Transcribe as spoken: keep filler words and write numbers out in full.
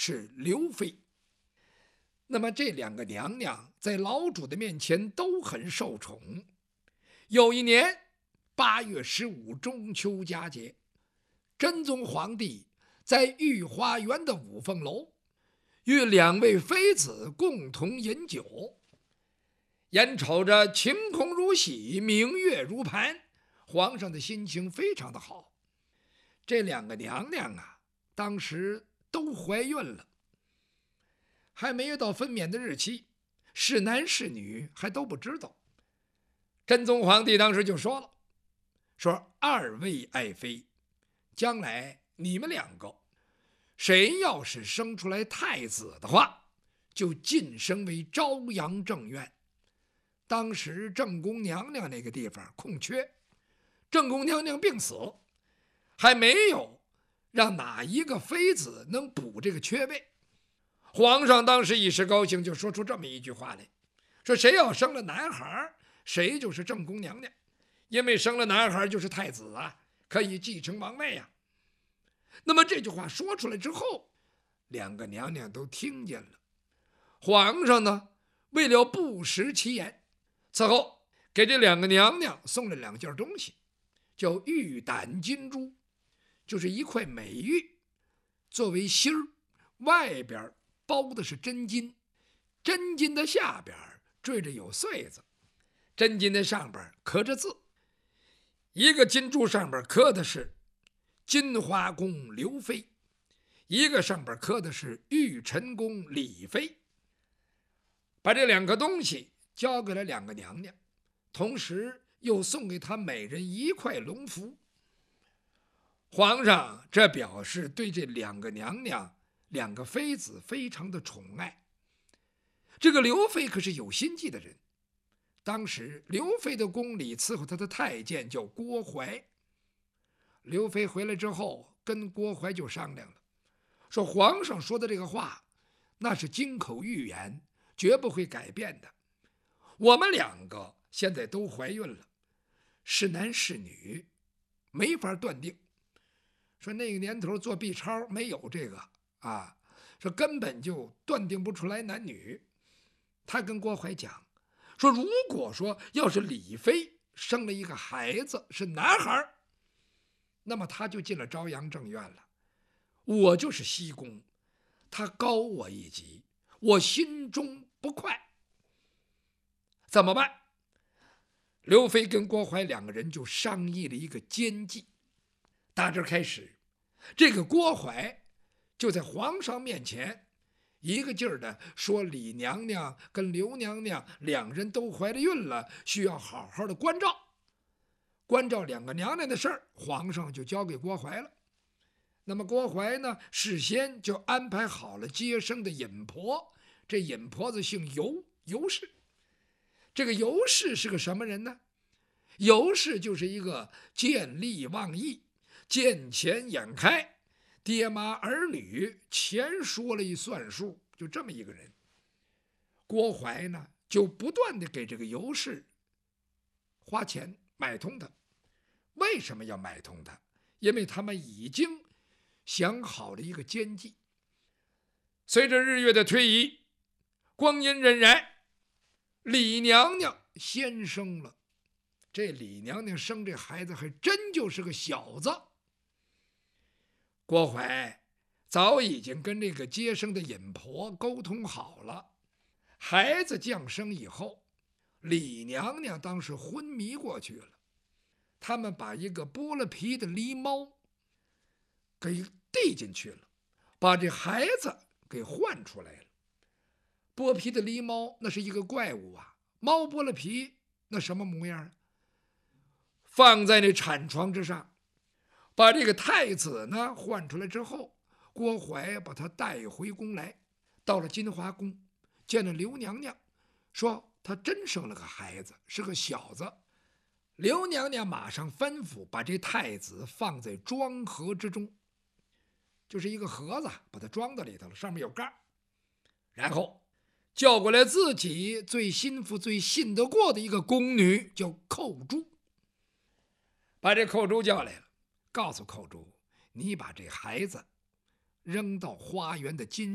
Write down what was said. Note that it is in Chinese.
是刘妃。那么这两个娘娘在老主的面前都很受宠。有一年八月十五中秋佳节，真宗皇帝在御花园的五凤楼与两位妃子共同饮酒，眼瞅着晴空如洗，明月如盘，皇上的心情非常的好。这两个娘娘啊，当时都怀孕了，还没有到分娩的日期，是男是女还都不知道。真宗皇帝当时就说了，说二位爱妃，将来你们两个谁要是生出来太子的话，就晋升为昭阳正院。当时正宫娘娘那个地方空缺，正宫娘娘病死，还没有让哪一个妃子能补这个缺位。皇上当时一时高兴，就说出这么一句话来，说谁要生了男孩，谁就是正宫娘娘，因为生了男孩就是太子啊，可以继承王位啊。那么这句话说出来之后，两个娘娘都听见了。皇上呢，为了不食其言，此后给这两个娘娘送了两件东西，叫玉胆金珠，就是一块美玉作为芯儿，外边包的是真金，真金的下边缀着有穗子，真金的上边刻着字，一个金珠上边刻的是金花宫刘妃，一个上边刻的是玉晨宫李妃。把这两个东西交给了两个娘娘，同时又送给她每人一块龙符。皇上这表示对这两个娘娘两个妃子非常的宠爱。这个刘妃可是有心计的人，当时刘妃的宫里伺候她的太监叫郭槐。刘妃回来之后跟郭槐就商量了，说皇上说的这个话那是金口玉言，绝不会改变的。我们两个现在都怀孕了，是男是女没法断定。说那个年头做 B 超没有这个啊，说根本就断定不出来男女。他跟郭槐讲说，如果说要是李妃生了一个孩子是男孩，那么他就进了昭阳正院了，我就是西宫，他高我一级，我心中不快，怎么办？刘妃跟郭槐两个人就商议了一个奸计。打这开始，这个郭槐就在皇上面前一个劲儿的说李娘娘跟刘娘娘两人都怀了孕了，需要好好的关照。关照两个娘娘的事儿，皇上就交给郭槐了。那么郭槐呢，事先就安排好了接生的尹婆，这尹婆子姓尤，尤氏。这个尤氏是个什么人呢？尤氏就是一个见利忘义，见钱眼开，爹妈儿女钱说了一算数，就这么一个人。郭槐呢，就不断的给这个尤氏花钱买通他。为什么要买通他？因为他们已经想好了一个奸计。随着日月的推移，光阴荏苒，李娘娘先生了。这李娘娘生这孩子还真就是个小子。郭槐早已经跟这个接生的尹婆沟通好了，孩子降生以后，李娘娘当时昏迷过去了，他们把一个剥了皮的狸猫给递进去了，把这孩子给换出来了。剥皮的狸猫那是一个怪物啊，猫剥了皮那什么模样？放在那产床之上，把这个太子呢换出来之后，郭槐把他带回宫来，到了金华宫见了刘娘娘，说他真生了个孩子，是个小子。刘娘娘马上吩咐把这太子放在装盒之中，就是一个盒子，把它装到里头了，上面有盖，然后叫过来自己最心腹最信得过的一个宫女，叫寇珠。把这寇珠叫来了，告诉寇珠，你把这孩子扔到花园的金